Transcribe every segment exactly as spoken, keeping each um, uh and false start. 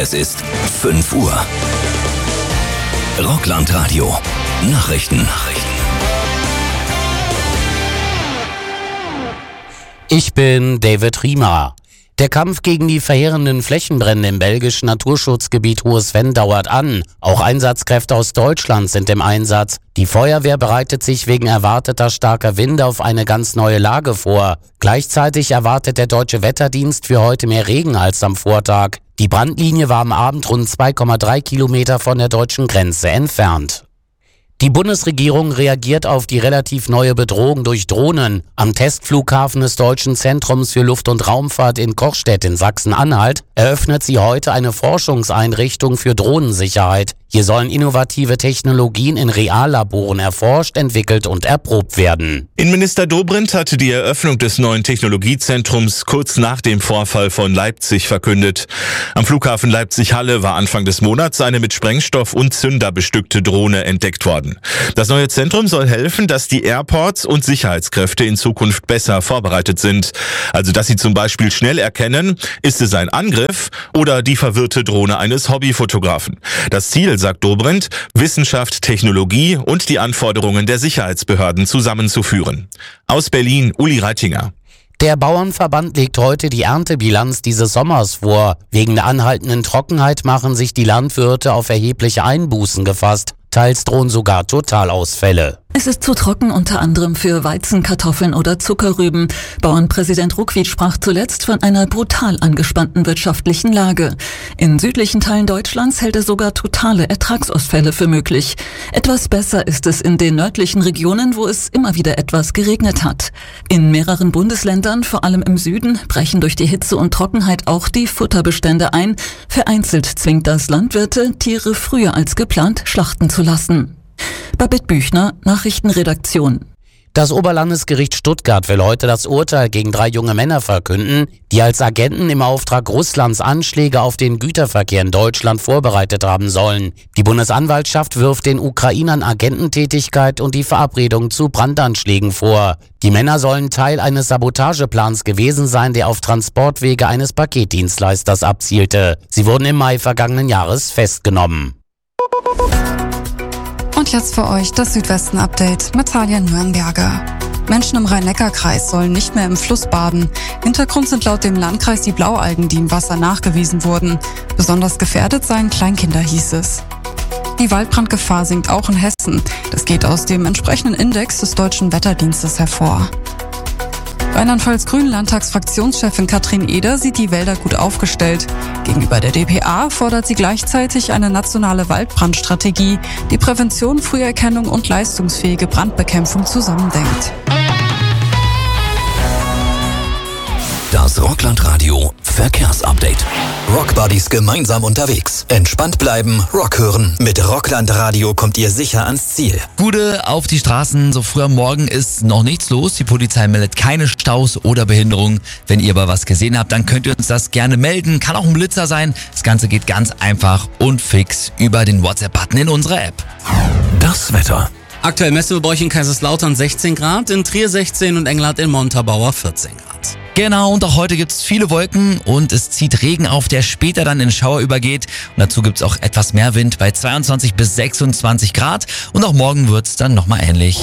Es ist fünf Uhr. Rockland-Radio. Nachrichten. Nachrichten. Ich bin David Riemer. Der Kampf gegen die verheerenden Flächenbrände im belgischen Naturschutzgebiet Hohes Venn dauert an. Auch Einsatzkräfte aus Deutschland sind im Einsatz. Die Feuerwehr bereitet sich wegen erwarteter starker Winde auf eine ganz neue Lage vor. Gleichzeitig erwartet der Deutsche Wetterdienst für heute mehr Regen als am Vortag. Die Brandlinie war am Abend rund zwei Komma drei Kilometer von der deutschen Grenze entfernt. Die Bundesregierung reagiert auf die relativ neue Bedrohung durch Drohnen. Am Testflughafen des Deutschen Zentrums für Luft- und Raumfahrt in Kochstedt in Sachsen-Anhalt eröffnet sie heute eine Forschungseinrichtung für Drohnensicherheit. Hier sollen innovative Technologien in Reallaboren erforscht, entwickelt und erprobt werden. Innenminister Dobrindt hatte die Eröffnung des neuen Technologiezentrums kurz nach dem Vorfall von Leipzig verkündet. Am Flughafen Leipzig-Halle war Anfang des Monats eine mit Sprengstoff und Zünder bestückte Drohne entdeckt worden. Das neue Zentrum soll helfen, dass die Airports und Sicherheitskräfte in Zukunft besser vorbereitet sind. Also dass sie zum Beispiel schnell erkennen, ist es ein Angriff oder die verwirrte Drohne eines Hobbyfotografen. Das Ziel, sagt Dobrindt, Wissenschaft, Technologie und die Anforderungen der Sicherheitsbehörden zusammenzuführen. Aus Berlin, Uli Reitinger. Der Bauernverband legt heute die Erntebilanz dieses Sommers vor. Wegen der anhaltenden Trockenheit machen sich die Landwirte auf erhebliche Einbußen gefasst. Teils drohen sogar Totalausfälle. Es ist zu trocken, unter anderem für Weizen, Kartoffeln oder Zuckerrüben. Bauernpräsident Ruckwied sprach zuletzt von einer brutal angespannten wirtschaftlichen Lage. In südlichen Teilen Deutschlands hält er sogar totale Ertragsausfälle für möglich. Etwas besser ist es in den nördlichen Regionen, wo es immer wieder etwas geregnet hat. In mehreren Bundesländern, vor allem im Süden, brechen durch die Hitze und Trockenheit auch die Futterbestände ein. Vereinzelt zwingt das Landwirte, Tiere früher als geplant schlachten zu lassen. Babette Büchner, Nachrichtenredaktion. Das Oberlandesgericht Stuttgart will heute das Urteil gegen drei junge Männer verkünden, die als Agenten im Auftrag Russlands Anschläge auf den Güterverkehr in Deutschland vorbereitet haben sollen. Die Bundesanwaltschaft wirft den Ukrainern Agententätigkeit und die Verabredung zu Brandanschlägen vor. Die Männer sollen Teil eines Sabotageplans gewesen sein, der auf Transportwege eines Paketdienstleisters abzielte. Sie wurden im Mai vergangenen Jahres festgenommen. Und jetzt für euch das Südwesten-Update mit Talia Nürnberger. Menschen im Rhein-Neckar-Kreis sollen nicht mehr im Fluss baden. Hintergrund sind laut dem Landkreis die Blaualgen, die im Wasser nachgewiesen wurden. Besonders gefährdet seien Kleinkinder, hieß es. Die Waldbrandgefahr sinkt auch in Hessen. Das geht aus dem entsprechenden Index des Deutschen Wetterdienstes hervor. Rheinland-Pfalz-Grünen-Landtagsfraktionschefin Katrin Eder sieht die Wälder gut aufgestellt. Gegenüber der D P A fordert sie gleichzeitig eine nationale Waldbrandstrategie, die Prävention, Früherkennung und leistungsfähige Brandbekämpfung zusammendenkt. Das Rockland-Radio Verkehrsupdate. Rockbuddies gemeinsam unterwegs. Entspannt bleiben, Rock hören. Mit Rockland-Radio kommt ihr sicher ans Ziel. Gute auf die Straßen. So früh am Morgen ist noch nichts los. Die Polizei meldet keine Staus oder Behinderungen. Wenn ihr aber was gesehen habt, dann könnt ihr uns das gerne melden. Kann auch ein Blitzer sein. Das Ganze geht ganz einfach und fix über den WhatsApp-Button in unserer App. Das Wetter. Aktuell messen wir bei euch in Kaiserslautern sechzehn Grad, in Trier sechzehn und Englert in Montabaur vierzehn Grad. Genau, und auch heute gibt's viele Wolken und es zieht Regen auf, der später dann in Schauer übergeht. Und dazu gibt's auch etwas mehr Wind bei zweiundzwanzig bis sechsundzwanzig Grad. Und auch morgen wird's dann nochmal ähnlich.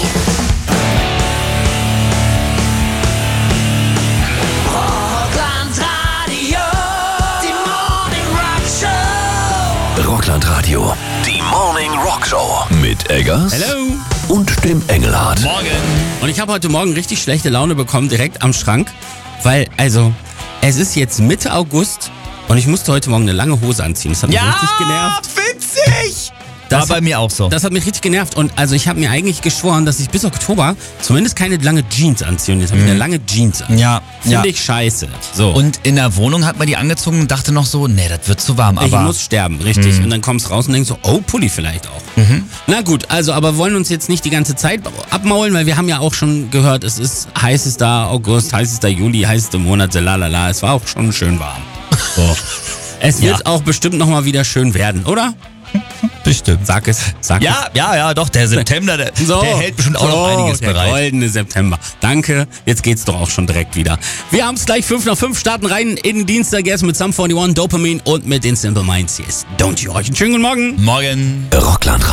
Rockland-Radio, die Morning Rock Show. Mit Eggers Hello. und dem Engelhardt. Morgen. Und ich habe heute Morgen richtig schlechte Laune bekommen, direkt am Schrank. Weil, also, es ist jetzt Mitte August und ich musste heute Morgen eine lange Hose anziehen. Das hat mich Ja, richtig genervt. witzig! Das War bei hat, mir auch so. Das hat mich richtig genervt. Und also ich habe mir eigentlich geschworen, dass ich bis Oktober zumindest keine lange Jeans anziehe. Und jetzt habe ich eine lange Jeans an. Ja, Finde ja. ich scheiße. So. Und in der Wohnung hat man die angezogen und dachte noch so, nee, das wird zu warm. Ich Aber muss sterben, richtig. Mhm. Und dann kommst du raus und denkst so, oh, Pulli vielleicht auch. Mhm. Na gut, also, aber wollen uns jetzt nicht die ganze Zeit abmaulen, weil wir haben ja auch schon gehört, es ist heißester August, heißester Juli, heißeste Monate, lalala. Es war auch schon schön warm. So. Es wird Ja. auch bestimmt nochmal wieder schön werden, oder? Bestimmt. Sag es, sag es. Ja, ja, ja, doch, der September, der, So, der hält bestimmt auch so, noch einiges der bereit. goldene September. Danke, jetzt geht's doch auch schon direkt wieder. Wir haben es gleich fünf nach fünf, starten rein in den Dienstag jetzt mit Sum einundvierzig, Dopamine und mit den Simple Minds. Hier ist Don't You. Euch einen schönen guten Morgen. Morgen. Rockland